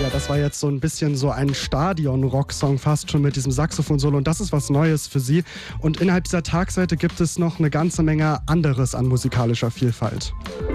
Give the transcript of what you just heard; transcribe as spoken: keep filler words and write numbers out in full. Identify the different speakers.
Speaker 1: Ja, das war jetzt so ein bisschen so ein Stadion-Rock-Song fast schon mit diesem Saxophon-Solo und das ist was Neues für sie. Und innerhalb dieser Tagseite gibt es noch eine ganze Menge anderes an musikalischer Vielfalt.